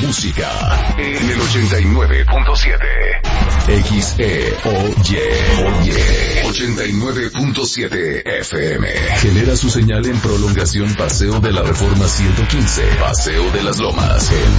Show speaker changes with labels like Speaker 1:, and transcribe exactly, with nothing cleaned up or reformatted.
Speaker 1: música en el ochenta y nueve punto siete. X E O Y, Oye, ochenta y nueve punto siete F M. Genera su señal en prolongación Paseo de la Reforma ciento quince, Paseo de las Lomas.